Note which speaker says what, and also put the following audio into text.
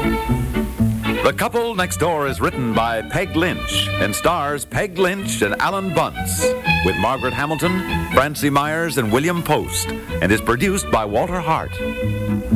Speaker 1: The Couple Next Door is written by Peg Lynch and stars Peg Lynch and Alan Bunce with Margaret Hamilton, Francie Myers, and William Post, and is produced by Walter Hart.